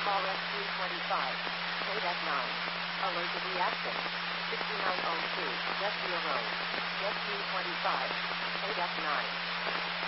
call Rescue 25. KDEC 9. Allergic reaction. 6902. Rescue Road. Rescue 25. KDEC 9.